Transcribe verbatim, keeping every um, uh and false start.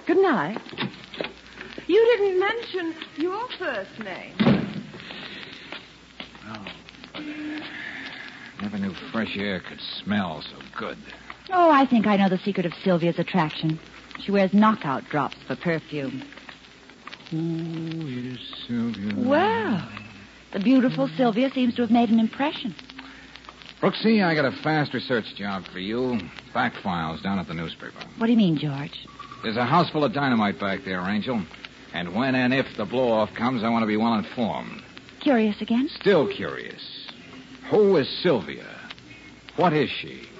Good night. You didn't mention your first name. Oh, but never knew fresh air could smell so good. Oh, I think I know the secret of Sylvia's attraction. She wears knockout drops for perfume. Who is Sylvia? Well, the beautiful Sylvia seems to have made an impression. Brooksy, I got a fast research job for you. Fact files down at the newspaper. What do you mean, George? There's a house full of dynamite back there, Angel. And when and if the blow-off comes, I want to be well informed. Curious again? Still curious. Who is Sylvia? What is she?